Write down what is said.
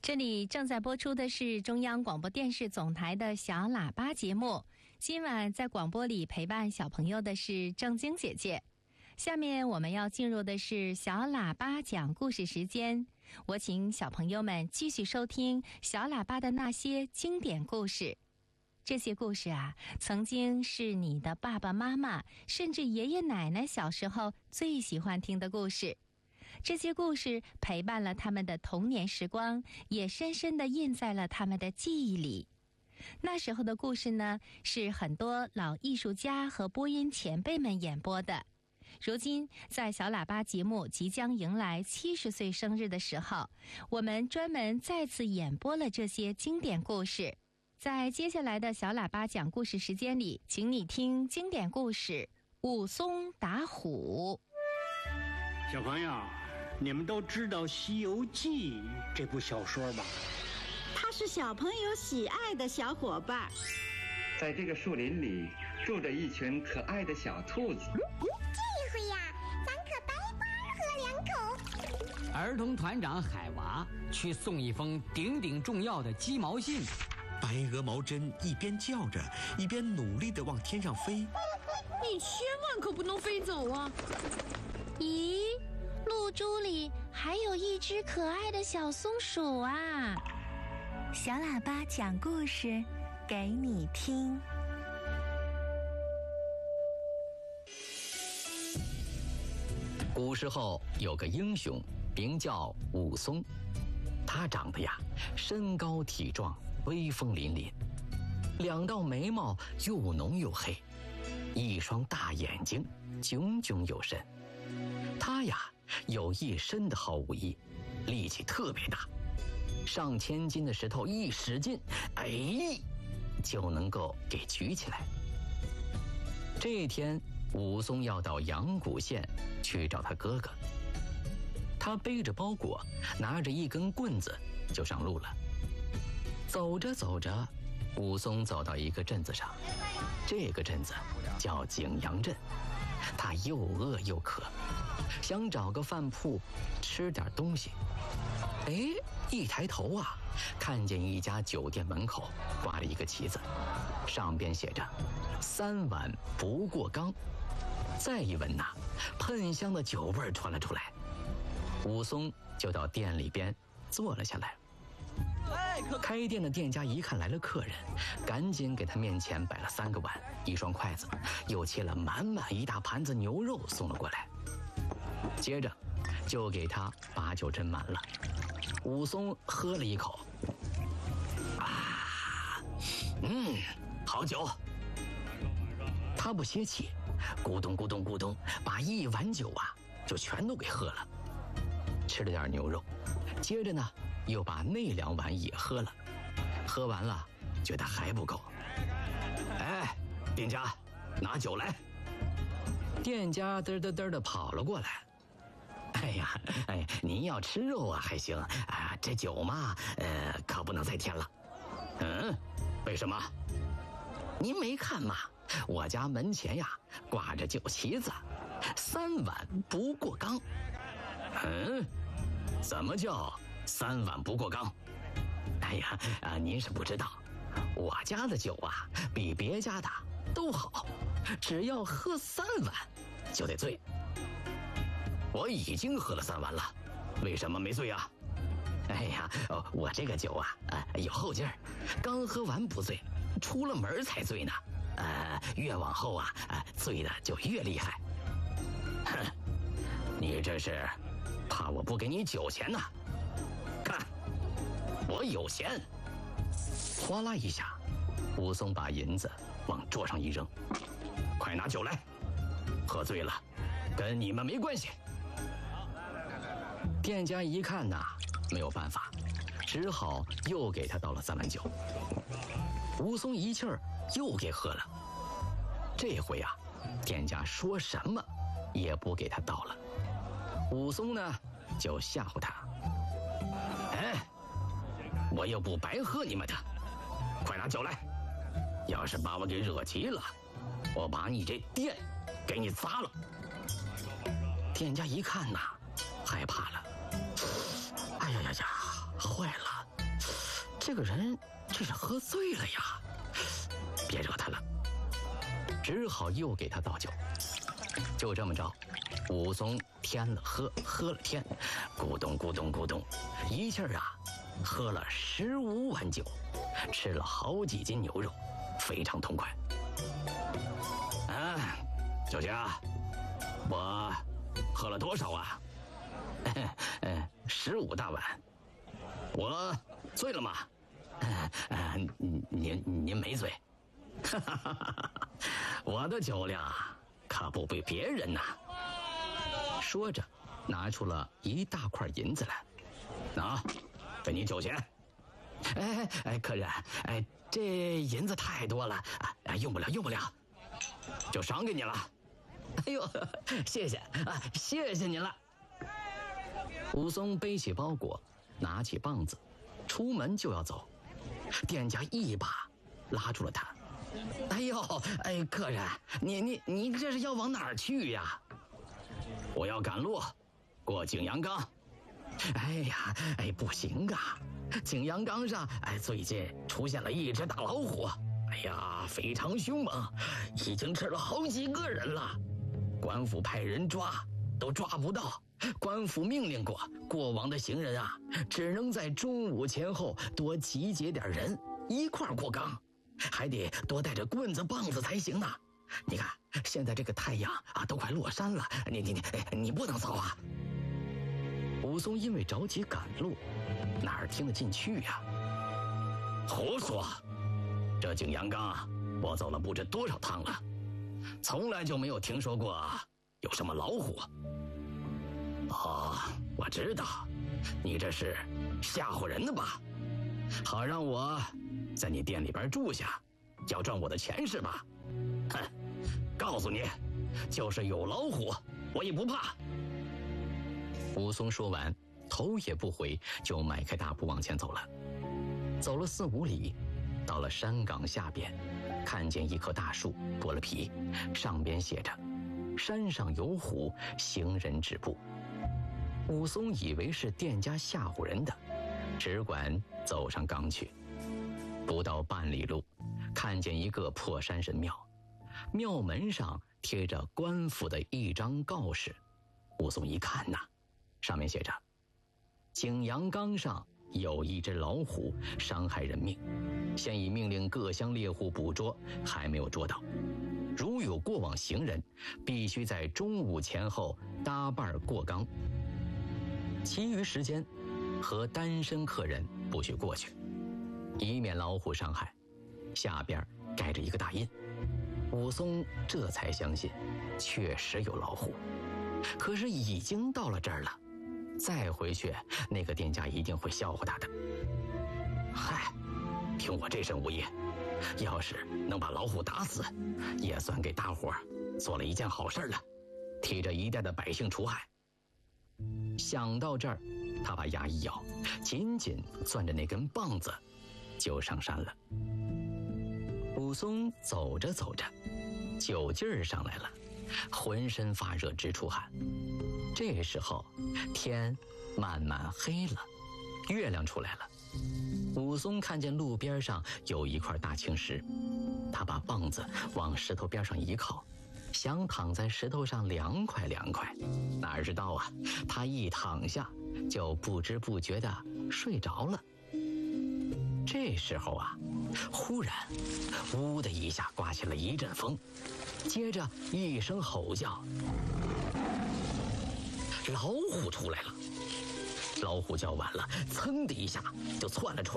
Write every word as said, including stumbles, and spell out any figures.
这里正在播出的是中央广播电视总台的小喇叭节目。今晚在广播里陪伴小朋友的是正晶姐姐。下面我们要进入的是小喇叭讲故事时间，我请小朋友们继续收听小喇叭的那些经典故事。这些故事啊，曾经是你的爸爸妈妈甚至爷爷奶奶小时候最喜欢听的故事。这些故事陪伴了他们的童年时光，也深深地印在了他们的记忆里。那时候的故事呢，是很多老艺术家和播音前辈们演播的。如今在小喇叭节目即将迎来七十岁生日的时候，我们专门再次演播了这些经典故事。在接下来的小喇叭讲故事时间里，请你听经典故事武松打虎。 小朋友，你们都知道《西游记》这部小说吧？ 它是小朋友喜爱的小伙伴。 在这个树林里住着一群可爱的小兔子。 这回呀，咱可白白喝两口。 儿童团长海娃去送一封顶顶重要的鸡毛信。 白鹅毛针一边叫着，一边努力地往天上飞。 你千万可不能飞走啊！ 咦，露珠里还有一只可爱的小松鼠啊！ 小喇叭讲故事给你听。 古时候有个英雄，名叫武松。他长得呀，身高体壮，威风凛凛，两道眉毛又浓又黑，一双大眼睛炯炯有神。他呀，有一身的好武艺，力气特别大，上千斤的石头一使劲，哎，就能够给举起来。这一天，武松要到阳谷县去找他哥哥。他背着包裹，拿着一根棍子就上路了。走着走着，武松走到一个镇子上，这个镇子叫景阳镇。他又饿又渴，想找个饭铺吃点东西。哎，一抬头啊，看见一家酒店门口挂了一个旗子，上边写着三碗不过冈。再一闻呐、啊，喷香的酒味传了出来。武松就到店里边坐了下来。开店的店家一看来了客人，赶紧给他面前摆了三个碗，一双筷子，又切了满满一大盘子牛肉送了过来。接着就给他把酒斟满了。武松喝了一口，啊，嗯，好酒。他不歇气，咕咚咕咚咕咚，把一碗酒啊就全都给喝了。吃了点牛肉，接着呢又把那两碗也喝了。喝完了觉得还不够，哎，店家拿酒来。店家嘚嘚嘚的跑了过来。哎呀，哎，您要吃肉啊还行啊，这酒嘛，呃，可不能再添了。嗯，为什么？您没看吗？我家门前呀挂着酒旗子，三碗不过冈。嗯，怎么叫三碗不过冈？哎呀，啊，您是不知道，我家的酒啊比别家的都好，只要喝三碗就得醉。我已经喝了三碗了，为什么没醉啊？哎呀，哦，我这个酒啊，呃，有后劲儿，刚喝完不醉，出了门才醉呢。呃，越往后啊，呃，醉的就越厉害。哼，你这是怕我不给你酒钱呢？看，我有钱。哗啦一下，武松把银子往桌上一扔，快拿酒来，喝醉了跟你们没关系。店家一看呐，没有办法，只好又给他倒了三碗酒。武松一气儿又给喝了。这回啊，店家说什么也不给他倒了。武松呢就吓唬他，哎，我又不白喝你们的，快拿酒来，要是把我给惹急了，我把你这店给你砸了。店家一看呐，害怕了，哎呀呀呀，坏了， 这个人这是喝醉了呀，别惹他了，只好又给他倒酒。就这么着，武松添了喝，喝了添，咕咚咕咚咕咚，一气儿啊喝了十五碗酒，吃了好几斤牛肉，非常痛快。啊，九家，我喝了多少啊？嗯，十五大碗。我醉了吗？呃，您您没醉。我的酒量可不比别人呐。说着，拿出了一大块银子来，啊，给你酒钱。哎哎，客人，哎，这银子太多了，哎，用不了，用不了，就赏给你了。哎呦，谢谢啊，谢谢您了。武松背起包裹，拿起棒子，出门就要走，店家一把拉住了他。哎呦，哎，客人，你你你这是要往哪儿去呀？我要赶路，过景阳冈。哎呀，哎，不行啊，景阳冈上，哎，最近出现了一只大老虎，哎呀，非常凶猛，已经吃了好几个人了。官府派人抓，都抓不到。官府命令过，过往的行人啊，只能在中午前后多集结点人，一块儿过冈，还得多带着棍子棒子才行呢。你看，现在这个太阳啊，都快落山了，你你你你不能走啊！武松因为着急赶路，哪儿听得进去呀？胡说！这景阳冈啊，我走了不知多少趟了，从来就没有听说过有什么老虎。哦，我知道，你这是吓唬人的吧？好让我在你店里边住下，要赚我的钱是吧？哼，告诉你，就是有老虎，我也不怕。武松说完，头也不回，就迈开大步往前走了。走了四五里，到了山岗下边，看见一棵大树剥了皮，上边写着“山上有虎，行人止步”。武松以为是店家吓唬人的，只管走上岗去。不到半里路，看见一个破山神庙，庙门上贴着官府的一张告示。武松一看呐，上面写着：景阳冈上有一只老虎，伤害人命，现已命令各乡猎户捕捉，还没有捉到。如有过往行人，必须在中午前后搭伴过冈，其余时间和单身客人不许过去，以免老虎伤害。下边盖着一个大印。武松这才相信确实有老虎，可是已经到了这儿了，再回去那个店家一定会笑话他的。嗨，凭我这身武艺，要是能把老虎打死，也算给大伙儿做了一件好事了，替着一带的百姓除害。想到这儿，他把牙一咬，紧紧攥着那根棒子，就上山了。武松走着走着，酒劲儿上来了，浑身发热直出汗。这时候天慢慢黑了，月亮出来了。武松看见路边上有一块大青石，他把棒子往石头边上一靠，想躺在石头上凉快凉快。哪知道啊，他一躺下就不知不觉地睡着了。这时候啊，忽然呜的一下刮起了一阵风，接着一声吼叫，老虎出来了。老虎叫完了，噌的一下就窜了出来。